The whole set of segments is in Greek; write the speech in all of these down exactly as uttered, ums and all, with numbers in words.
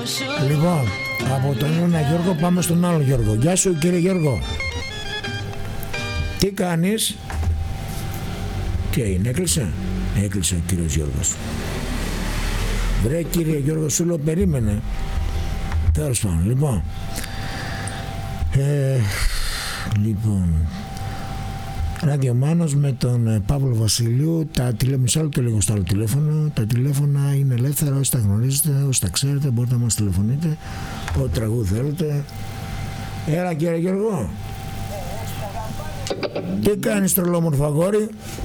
Λοιπόν, από τον ένα Γιώργο πάμε στον άλλο Γιώργο. Γεια σου κύριε Γιώργο. Τι κάνεις? Τι έγινε, έκλεισε? Έκλεισε ο κύριος Γιώργος. Βρε κύριε Γιώργο, σου λέω περίμενε. Τέλος πάντων, λοιπόν. Ε, λοιπόν. Ραδιομάνος με τον Παύλο Βασιλείου. Τα τηλεμισά λεπτό λίγο στο άλλο τηλέφωνο. Τα τηλέφωνα είναι ελεύθερα, όσοι τα γνωρίζετε, όσοι τα ξέρετε, μπορείτε να μας τηλεφωνείτε. Ό,τι τραγούδι θέλετε. Έλα κύριε Γιώργο. Τι κάνεις τρελόμορφο αγόρι?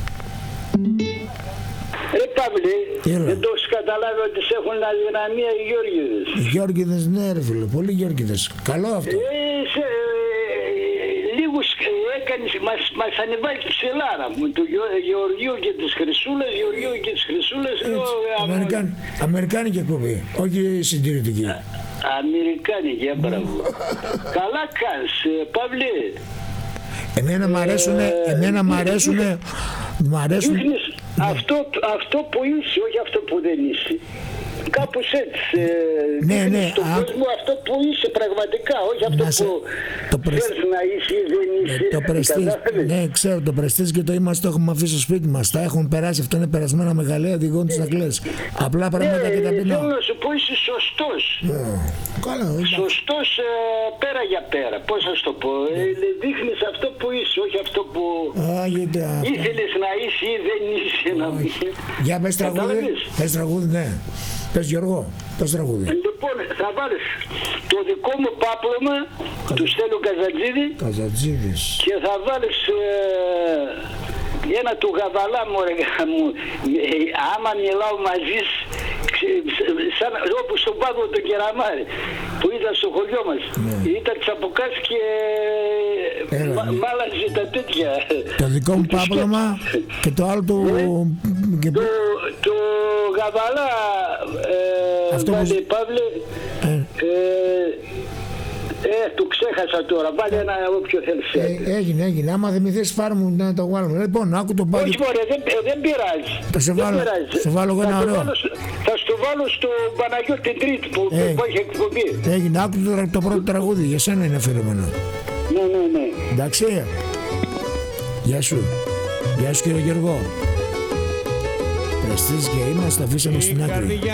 Ρε Παύλη, δεν το έχεις καταλάβει ότι σε έχουν αδυναμία οι Γιώργιδες? Οι Γιώργιδες, ναι ρε φίλε, πολλοί Γιώργιδες. Καλό αυτό. Ε, σε, ε, λίγους έκανες, μας, μας ανεβάζει ψηλάρα μου, του Γεωργίου και της Χρυσούλας, Γεωργίου και της Χρυσούλας. Αμερικάν, Αμερικάνικη εκπομπή, όχι συντηρητική. Αμερικάνικη, μπράβο. Καλά κάνεις, Παύλη. Εμένα μ' αρέσουνε, εμένα μ' αρέσουνε, μ' αρέσουν... Δείχνεις αυτό, αυτό που είσαι, όχι αυτό που δεν είσαι. Κάπως έτσι. Ε, ναι, ναι. Στον α... κόσμο αυτό που είσαι πραγματικά, όχι αυτό να σε... που το πρεσ... θέλεις να είσαι ή δεν είσαι. Ναι, το πρεστίζ, ναι, ξέρω, το πρεστίζ και το είμαστε, το έχουμε αφήσει στο σπίτι μας. Τα έχουν περάσει, αυτό είναι περασμένα μεγαλεία, οδηγών της να κλαις. Απλά πράγματα και ταπεινά. Θέλω να σου πω, είσαι σωστός. Yeah. Καλά, σωστός ε, πέρα για πέρα. Πώς θα σου το πω. Yeah. Ε, δείχνεις αυτό που είσαι, όχι αυτό που ah, yeah. ήθελες να είσαι ή δεν είσαι. Να... Για πες τραγούδι, πες τραγούδι, ναι. Πες Γιώργο, πες τραγούδι. Λοιπόν, θα βάλεις το δικό μου πάπλωμα του Στέλιου Καζατζίδη. Καζατζίδης. Και θα βάλεις ε, ένα του Γαβαλά μου, ρε, μου ε, άμα μιλάω μαζί σαν όπως στον Παύλο τον Κεραμάρη που ήταν στο χωριό μας. Ναι. Ήταν τσαποκάς και Έλα, μ' άλλαζε τα τέτοια. Το δικό μου πάπλωμα και το άλλο του... Ναι. Και... Το, το Γαβαλά ε, αυτό βάλε, που... Παύλε ε. Ε, ε, το ξέχασα τώρα, βάλε ένα όποιο θέλεις. Ε, έγινε, έγινε, άμα δεν μη θες πάρε μου να το βάλουμε. Λοιπόν, άκου το πάλι. Όχι μωρέ, δεν, δεν πειράζει. Θα σε βάλω, σε βάλω εγώ ένα ωραίο. Θα στο βάλω στο Παναγιώτη την Τρίτη που, ε, που έχει εκπομπή. Έγινε, άκου το, το πρώτο τραγούδι, για σένα είναι αφιερωμένο. Ναι, ναι, ναι. Εντάξει. Γεια σου. Γεια σου κύριε Γιώργο. Πρεστής και είμαστε, αφήσαμε στην άκρη.